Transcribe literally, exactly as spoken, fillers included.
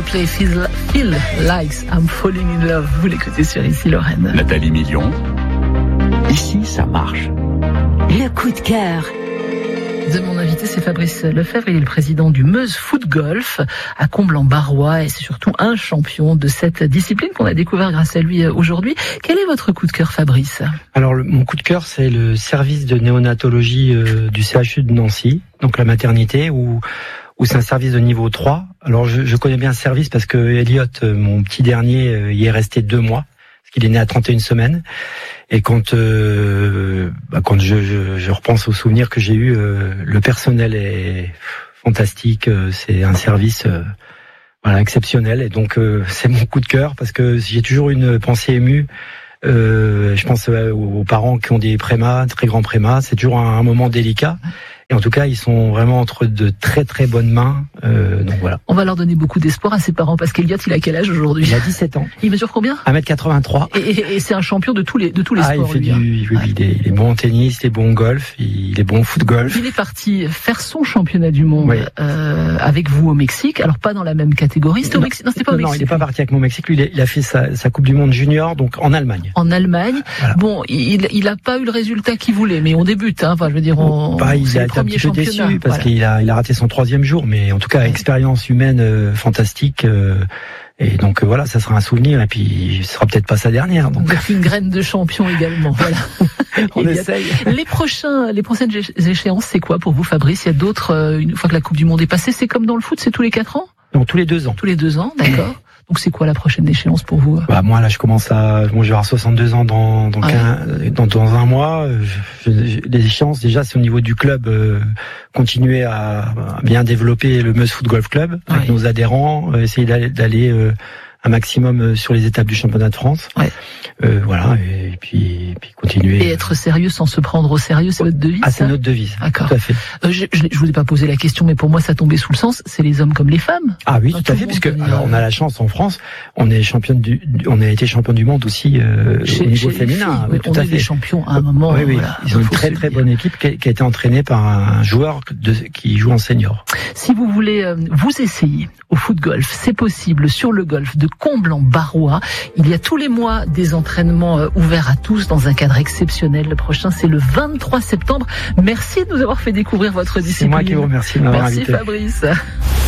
Coldplay, Feel, Feel Like I'm Falling in Love. Vous l'écoutez sur Ici Lorraine. Nathalie Million. Ici, ça marche. Le coup de cœur de mon invité, c'est Fabrice Lefebvre. Il est le président du Meuse Foot Golf à Comblanc-Barrois et c'est surtout un champion de cette discipline qu'on a découvert grâce à lui aujourd'hui. Quel est votre coup de cœur, Fabrice ? Alors, le, mon coup de cœur, c'est le service de néonatologie euh, du C H U de Nancy, donc la maternité, où, où c'est un service de niveau trois. Alors, je, je connais bien ce service parce que Elliot, mon petit dernier, euh, y est resté deux mois. Qu'il est né à trente et une semaines, et quand euh, bah quand je, je, je repense aux souvenirs que j'ai eu, euh, le personnel est fantastique, euh, c'est un service euh, voilà exceptionnel, et donc euh, c'est mon coup de cœur parce que j'ai toujours une pensée émue. Euh, je pense euh, aux parents qui ont des prémas, très grands prémas, c'est toujours un, un moment délicat. Et en tout cas, ils sont vraiment entre de très très bonnes mains. Euh, donc voilà. On va leur donner beaucoup d'espoir à ses parents parce qu'Eliott, il a quel âge aujourd'hui ? Il a dix-sept ans. Il mesure combien ? un mètre quatre-vingt-trois. Et, et, et c'est un champion de tous les de tous les ah, sports. Il fait lui, du, hein. oui, ouais. il, est, il est bon en tennis, il est bon en golf, il est bon au foot golf. Il est parti faire son championnat du monde oui. euh, avec vous au Mexique. Alors pas dans la même catégorie. C'était au Mexique. Non, c'était pas non, au Mexique. Non, il n'est pas parti avec mon Mexique. Lui, il a, il a fait sa, sa Coupe du Monde junior, donc en Allemagne. En Allemagne. Voilà. Bon, il il a pas eu le résultat qu'il voulait, mais on débute. Hein. Enfin, je veux dire, on. Bah, il a été un petit peu déçu parce voilà. qu'il a il a raté son troisième jour, mais en tout cas, expérience humaine euh, fantastique. Euh, et donc euh, voilà, ça sera un souvenir. Et puis, ce sera peut-être pas sa dernière. Donc une graine de champion également. Voilà. On essaye. Les prochains, les prochaines échéances, c'est quoi pour vous, Fabrice ? Il y a d'autres. Euh, une fois que la Coupe du Monde est passée, c'est comme dans le foot, c'est tous les quatre ans ? Non, tous les deux ans. Tous les deux ans, d'accord. Donc c'est quoi la prochaine échéance pour vous ? Bah moi là je commence à, bon, je vais avoir soixante-deux ans dans dans, ouais. quinze, dans, dans un mois. Je, je, les échéances déjà c'est au niveau du club, euh, continuer à, à bien développer le Meuse Foot Golf Club avec ouais. nos adhérents, euh, essayer d'aller, d'aller euh, un maximum sur les étapes du championnat de France. Ouais. Euh, voilà, et puis, et puis continuer. Et être sérieux sans se prendre au sérieux, c'est votre devise. Ah, c'est notre devise. D'accord. Tout à fait. Euh, je, je, je vous ai pas posé la question, mais pour moi, ça tombait sous le sens. C'est les hommes comme les femmes. Ah oui, tout, tout à fait, puisque alors on a la chance en France, on est championne du, on a été champion du monde aussi euh, chez, au niveau chez féminin. Oui, tout on à est fait. des champions à un moment. Oui, oui. Voilà, ils ont une très très bonne équipe qui a, qui a été entraînée par un joueur de, qui joue en senior. Si vous voulez euh, vous essayer au foot golf, c'est possible sur le golf de Comblanc-Barrois. Il y a tous les mois des entraînements euh, ouverts à tous dans un cadre exceptionnel. Le prochain, c'est le vingt-trois septembre. Merci de nous avoir fait découvrir votre discipline. C'est moi qui vous remercie de m'avoir invité. invité. Merci Fabrice.